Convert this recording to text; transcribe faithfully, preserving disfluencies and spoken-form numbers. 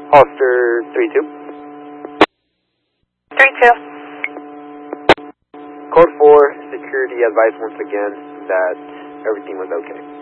Hollister three two. three two. Code four, security advised once again that everything was okay.